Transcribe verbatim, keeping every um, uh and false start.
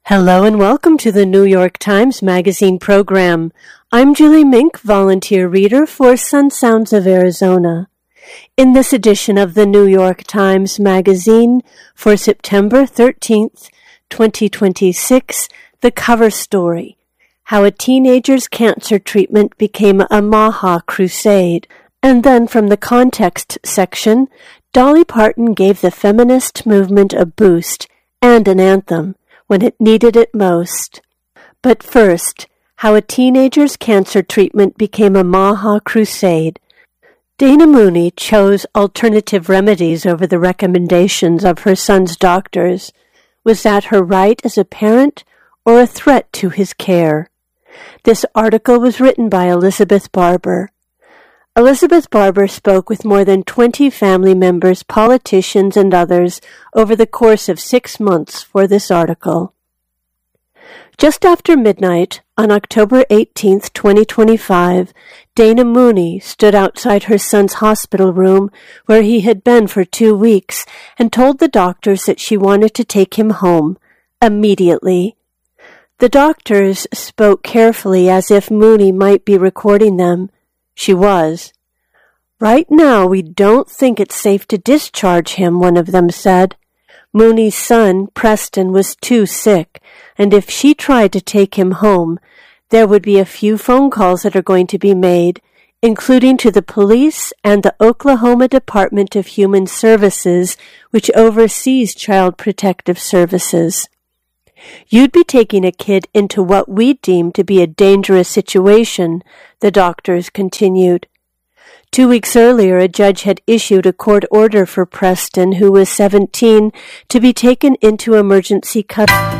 Hello and welcome to the New York Times Magazine program. I'm Julie Mink, volunteer reader for Sun Sounds of Arizona. In this edition of the New York Times Magazine for September thirteenth, twenty twenty-six, the cover story, How a Teenager's Cancer Treatment Became a Maha Crusade. And then from the context section, Dolly Parton gave the feminist movement a boost and an anthem when it needed it most. But first, how a teenager's cancer treatment became a Maha Crusade. Dana Mooney chose alternative remedies over the recommendations of her son's doctors. Was that her right as a parent or a threat to his care? This article was written by Elizabeth Barber. Elizabeth Barber spoke with more than twenty family members, politicians, and others over the course of six months for this article. Just after midnight, on October eighteenth, twenty twenty-five, Dana Mooney stood outside her son's hospital room where he had been for two weeks and told the doctors that she wanted to take him home, immediately. The doctors spoke carefully as if Mooney might be recording them. She was. "Right now, we don't think it's safe to discharge him," one of them said. Mooney's son, Preston, was too sick, and if she tried to take him home, there would be a few phone calls that are going to be made, including to the police and the Oklahoma Department of Human Services, which oversees Child Protective Services. "You'd be taking a kid into what we deem to be a dangerous situation," the doctors continued. Two weeks earlier, a judge had issued a court order for Preston, who was seventeen, to be taken into emergency custody.